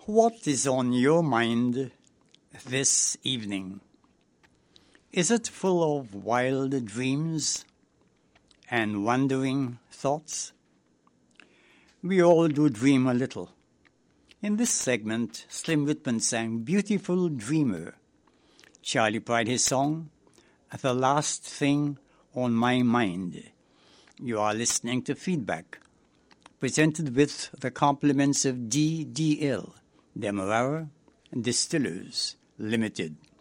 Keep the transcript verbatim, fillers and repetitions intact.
What is on your mind this evening? Is it full of wild dreams and wandering thoughts? We all do dream a little. In this segment, Slim Whitman sang Beautiful Dreamer. Charlie Pride his song, The Last Thing on My Mind. You are listening to Feedback, presented with the compliments of D D L, Demerara Distillers Limited.